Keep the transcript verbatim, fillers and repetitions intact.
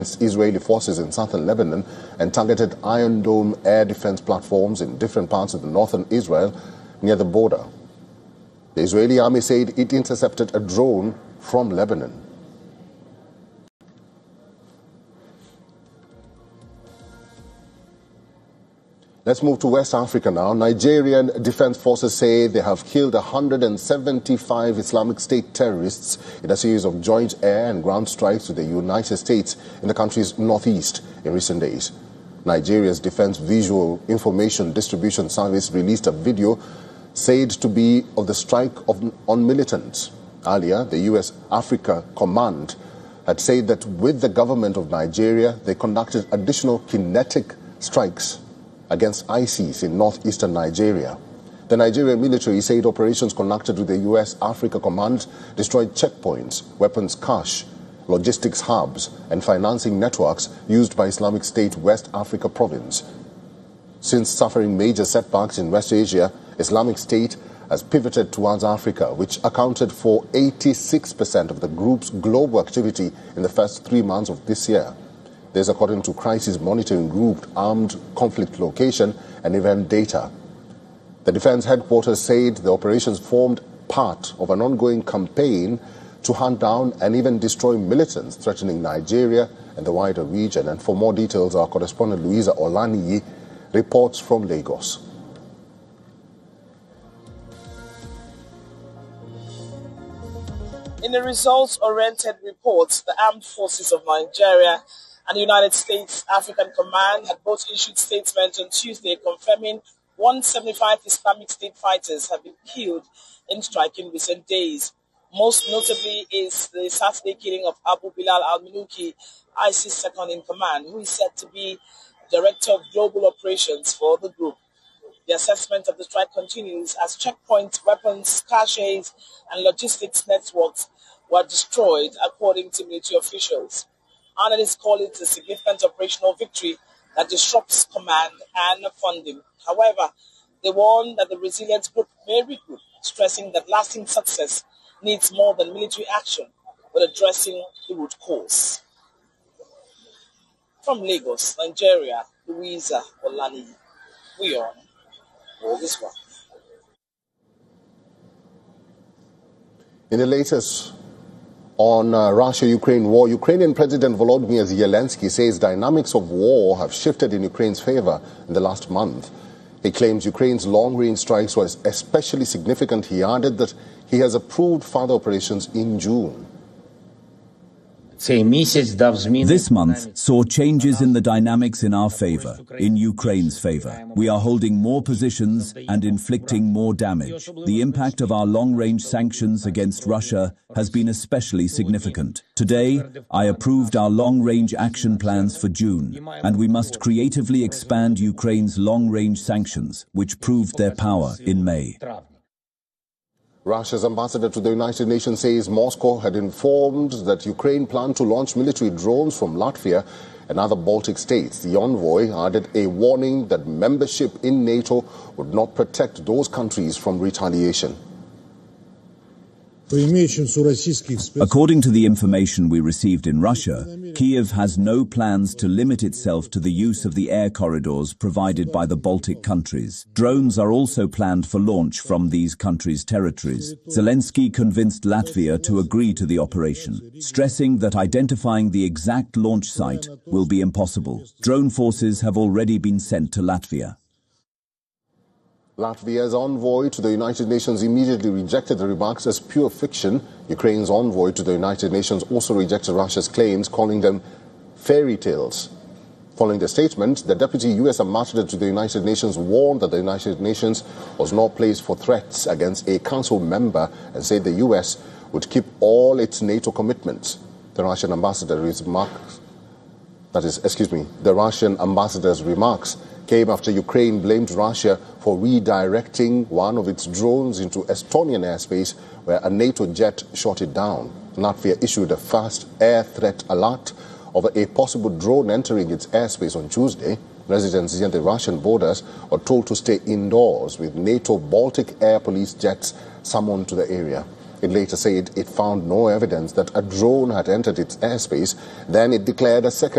Israeli forces in southern Lebanon and targeted Iron Dome air defense platforms in different parts of the northern Israel near the border. The Israeli army said it intercepted a drone from Lebanon. Let's move to West Africa now. Nigerian defense forces say they have killed one hundred seventy-five Islamic State terrorists in a series of joint air and ground strikes with the United States in the country's northeast in recent days. Nigeria's Defense Visual Information Distribution Service released a video said to be of the strike of, on militants. Earlier, the U S Africa Command had said that with the government of Nigeria, they conducted additional kinetic strikes against ISIS in northeastern Nigeria. The Nigerian military said operations conducted with the U S Africa Command destroyed checkpoints, weapons cache, logistics hubs, and financing networks used by Islamic State West Africa Province. Since suffering major setbacks in West Asia, Islamic State has pivoted towards Africa, which accounted for eighty-six percent of the group's global activity in the first three months of this year. This according to Crisis Monitoring Group Armed Conflict Location and Event Data. The defense headquarters said the operations formed part of an ongoing campaign to hunt down and even destroy militants threatening Nigeria and the wider region. And for more details, our correspondent Louisa Olaniyi reports from Lagos. In the results-oriented reports, the Armed Forces of Nigeria and the United States African Command had both issued statements on Tuesday confirming one hundred seventy-five Islamic State fighters have been killed in strike in recent days. Most notably is the Saturday killing of Abu Bilal al-Minuki, ISIS second-in-command, who is said to be Director of Global Operations for the group. The assessment of the strike continues as checkpoints, weapons, caches, and logistics networks were destroyed, according to military officials. Analysts call it a significant operational victory that disrupts command and funding. However, they warn that the resilient group may regroup, stressing that lasting success needs more than military action, but addressing the root cause. From Lagos, Nigeria, Louisa Olaniyi. We are all this one. In the latest on uh, Russia-Ukraine war, Ukrainian President Volodymyr Zelensky says dynamics of war have shifted in Ukraine's favor in the last month. He claims Ukraine's long-range strikes were especially significant. He added that he has approved further operations in June. This month saw changes in the dynamics in our favor, in Ukraine's favor. We are holding more positions and inflicting more damage. The impact of our long-range sanctions against Russia has been especially significant. Today, I approved our long-range action plans for June, and we must creatively expand Ukraine's long-range sanctions, which proved their power in May. Russia's ambassador to the United Nations says Moscow had informed that Ukraine planned to launch military drones from Latvia and other Baltic states. The envoy added a warning that membership in NATO would not protect those countries from retaliation. According to the information we received in Russia, Kiev has no plans to limit itself to the use of the air corridors provided by the Baltic countries. Drones are also planned for launch from these countries' territories. Zelensky convinced Latvia to agree to the operation, stressing that identifying the exact launch site will be impossible. Drone forces have already been sent to Latvia. Latvia's envoy to the United Nations immediately rejected the remarks as pure fiction. Ukraine's envoy to the United Nations also rejected Russia's claims, calling them fairy tales. Following the statement, the deputy U S ambassador to the United Nations warned that the United Nations was no place for threats against a council member and said the U S would keep all its NATO commitments. The Russian ambassador's remarks, that is, excuse me, the Russian ambassador's remarks came after Ukraine blamed Russia for redirecting one of its drones into Estonian airspace, where a NATO jet shot it down. Latvia issued a fast air threat alert over a possible drone entering its airspace on Tuesday. Residents near the Russian borders are told to stay indoors, with NATO Baltic Air Police jets summoned to the area. It later said it found no evidence that a drone had entered its airspace. Then it declared a second